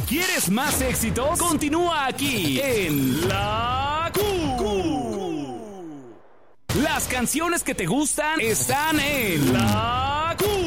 ¿Quieres más éxitos? Continúa aquí en La Q. Las canciones que te gustan están en La Q.